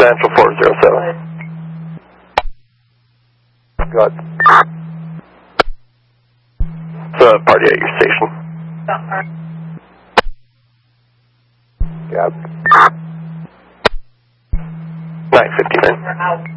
Central 407. Go ahead. It's a party at your station. Yeah. 9:59.